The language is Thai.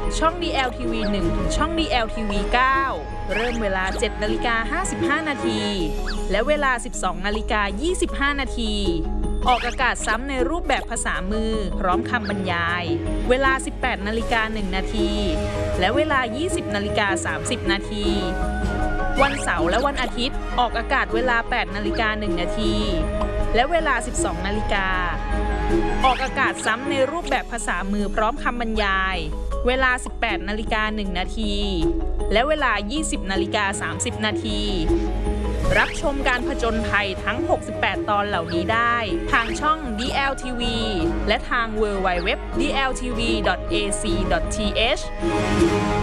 ช่อง DLTV 1 ถึงช่อง DLTV 9 เริ่มเวลา 7:55 นาทีและเวลา 12:25 นาทีออกอากาศซ้ำในรูปแบบภาษามือพร้อมคำบรรยายเวลา 18:01 นาทีและเวลา 20:30 นาทีวันเสาร์และวันอาทิตย์ออกอากาศเวลา 8:01 นาทีและเวลา 12 นาฬิกาออกอากาศซ้ำในรูปแบบภาษามือพร้อมคำบรรยายเวลา 18:01 นาทีและเวลา 20:30 นาทีรับชมการผจญภัยทั้ง 68 ตอนเหล่านี้ได้ทางช่อง DLTV และทาง www.dltv.ac.th